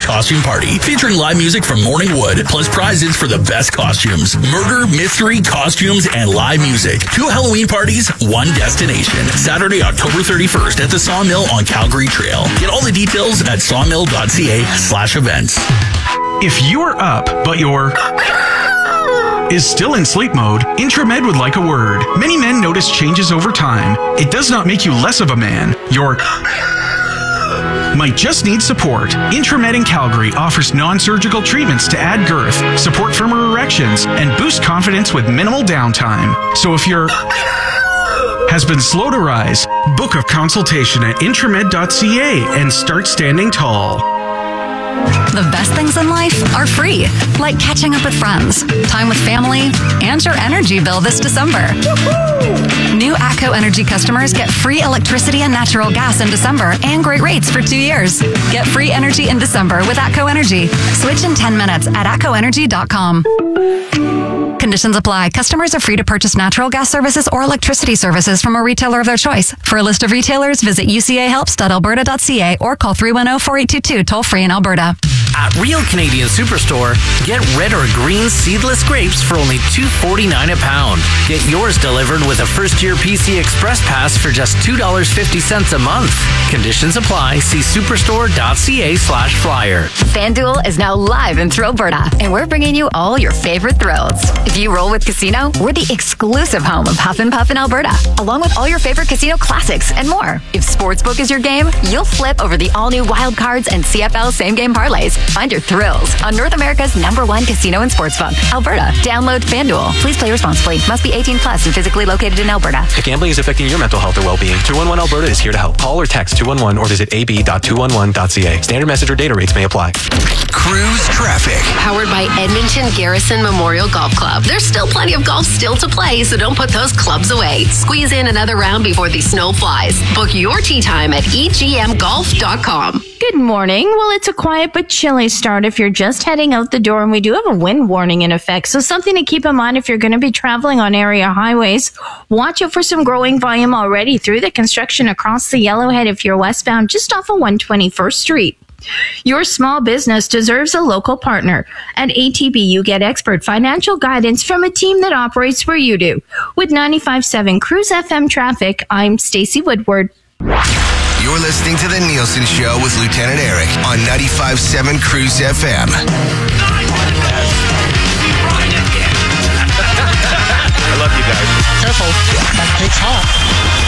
Costume Party, featuring live music from Morning Wood, plus prizes for the best costumes, murder, mystery, costumes, and live music. 2 Halloween parties, 1 destination. Saturday, October 31st at the Sawmill on Calgary Trail. Get all the details at sawmill.ca/events. If you're up, but you're is still in sleep mode, Intramed would like a word. Many men notice changes over time. It does not make you less of a man. You're might just need support. Intramed in Calgary offers non-surgical treatments to add girth, support firmer erections, and boost confidence with minimal downtime. So if you're has been slow to rise, book a consultation at intramed.ca and start standing tall. The best things in life are free, like catching up with friends, time with family, and your energy bill this December. New ATCO Energy customers get free electricity and natural gas in December and great rates for 2 years. Get free energy in December with ATCO Energy. Switch in 10 minutes at atcoenergy.com. Conditions apply. Customers are free to purchase natural gas services or electricity services from a retailer of their choice. For a list of retailers, visit ucahelps.alberta.ca or call 310-4822 toll-free in Alberta. At Real Canadian Superstore, get red or green seedless grapes for only $2.49 a pound. Get yours delivered with a first-year PC Express Pass for just $2.50 a month. Conditions apply. See superstore.ca/flyer. FanDuel is now live in Thrillberta, and we're bringing you all your favorite thrills. If you roll with Casino, we're the exclusive home of Huff and Puff in Alberta, along with all your favorite casino classics and more. If Sportsbook is your game, you'll flip over the all-new Wild Cards and CFL same-game parlays. Find your thrills on North America's #1 casino and sportsbook, Alberta. Download FanDuel. Please play responsibly. Must be 18 plus and physically located in Alberta. If gambling is affecting your mental health or well-being, 211 Alberta is here to help. Call or text 211 or visit ab.211.ca. Standard message or data rates may apply. Cruise traffic. Powered by Edmonton Garrison Memorial Golf Club. There's still plenty of golf still to play, so don't put those clubs away. Squeeze in another round before the snow flies. Book your tee time at egmgolf.com. Good morning. Well, it's a quiet but chilly start if you're just heading out the door, and we do have a wind warning in effect. So something to keep in mind if you're going to be traveling on area highways. Watch out for some growing volume already through the construction across the Yellowhead if you're westbound, just off of 121st Street. Your small business deserves a local partner. At ATB, you get expert financial guidance from a team that operates where you do. With 95.7 Cruise FM traffic, I'm Stacey Woodward. You're listening to The Nielsen Show with Lieutenant Eric on 95.7 Cruise FM. I love you guys. Careful. That takes off.